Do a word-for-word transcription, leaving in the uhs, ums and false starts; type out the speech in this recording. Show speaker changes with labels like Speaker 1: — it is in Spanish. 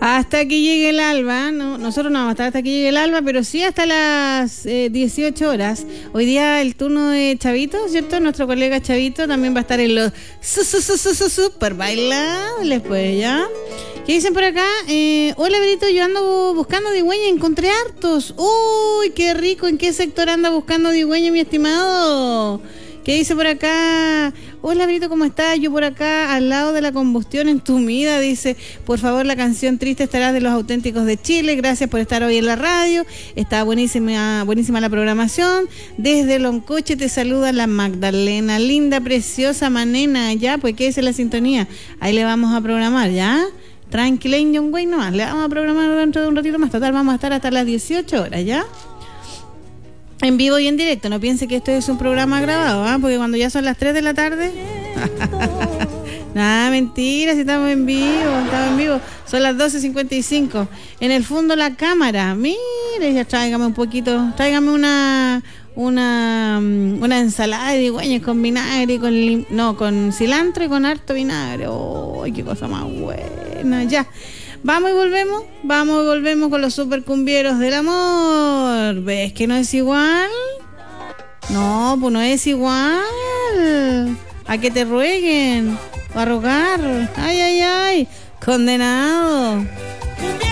Speaker 1: Hasta que llegue el alba, no, nosotros no vamos a estar hasta que llegue el alba, pero sí hasta las eh, dieciocho horas. Hoy día el turno de Chavito, ¿cierto? Nuestro colega Chavito también va a estar en los su, su, su, su, su, super bailables, pues, ¿ya? ¿Qué dicen por acá? Eh, hola, Berito, yo ando buscando digüeña, encontré hartos. Uy, qué rico, ¿en qué sector anda buscando digüeña, mi estimado? ¿Qué dice por acá? Hola, Brito, ¿cómo estás? Yo por acá, al lado de la combustión entumida, dice, por favor, la canción Triste estará de Los Auténticos de Chile. Gracias por estar hoy en la radio. Está buenísima, buenísima la programación. Desde Loncoche te saluda la Magdalena, linda, preciosa, manena. Ya, pues, ¿qué dice la sintonía? Ahí le vamos a programar, ¿ya? Tranquila, John Wayne, nomás. Le vamos a programar dentro de un ratito más. Total, vamos a estar hasta las dieciocho horas, ¿ya? En vivo y en directo, no piense que esto es un programa grabado, ¿eh? Porque cuando ya son las tres de la tarde... Nada, mentira, si estamos en vivo, estamos en vivo. Son las doce cincuenta y cinco. En el fondo la cámara, mire, ya tráigame un poquito, tráigame una... Una, una ensalada de digüeñas con vinagre y con lim, no, con cilantro y con harto vinagre. ¡Oh, qué cosa más buena! Ya. Vamos y volvemos, vamos y volvemos con los supercumbieros del amor. ¿Ves que no es igual? No, pues no es igual. A que te rueguen o a rogar. Ay, ay, ay. Condenado.